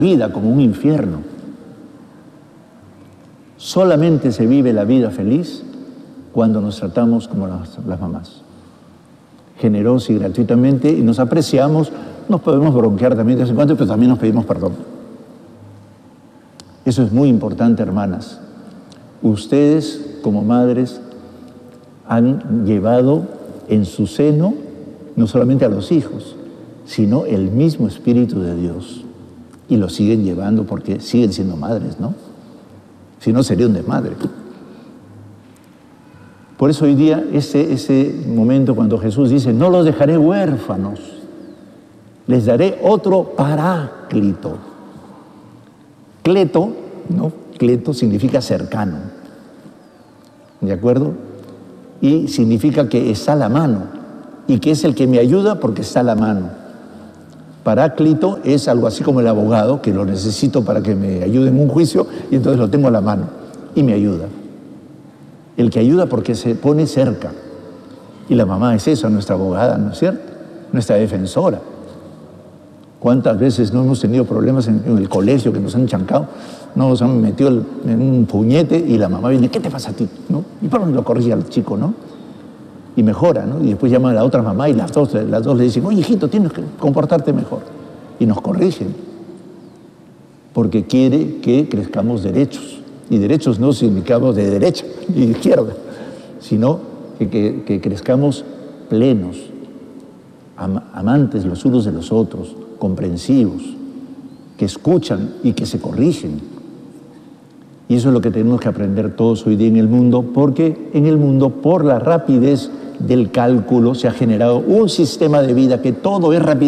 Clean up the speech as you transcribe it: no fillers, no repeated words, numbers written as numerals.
vida como un infierno. Solamente se vive la vida feliz cuando nos tratamos como las mamás, generosa y gratuitamente, y nos apreciamos, nos podemos bronquear también de vez en cuando, pero también nos pedimos perdón. Eso es muy importante, hermanas. Ustedes, como madres, han llevado en su seno no solamente a los hijos, sino el mismo Espíritu de Dios. Y lo siguen llevando porque siguen siendo madres, ¿no? Si no, sería un desmadre. Por eso hoy día, ese momento cuando Jesús dice, no los dejaré huérfanos, les daré otro paráclito. Cleto, ¿no? Cleto significa cercano, ¿de acuerdo? Y significa que está a la mano, y que es el que me ayuda porque está a la mano. Paráclito es algo así como el abogado, que lo necesito para que me ayude en un juicio, y entonces lo tengo a la mano, y me ayuda. El que ayuda porque se pone cerca. Y la mamá es eso, nuestra abogada, ¿no es cierto? Nuestra defensora. ¿Cuántas veces no hemos tenido problemas en el colegio que nos han chancado? Nos han metido en un puñete y la mamá viene, ¿qué te pasa a ti? ¿No? Y por lo corrige al chico, ¿no? Y mejora, ¿no? Y después llama a la otra mamá y las dos le dicen, oye, hijito, tienes que comportarte mejor. Y nos corrigen. Porque quiere que crezcamos derechos. Y derechos no significamos de derecha y de izquierda, sino que crezcamos plenos, amantes los unos de los otros, comprensivos, que escuchan y que se corrigen. Y eso es lo que tenemos que aprender todos hoy día en el mundo, porque en el mundo, por la rapidez del cálculo, se ha generado un sistema de vida que todo es rápido.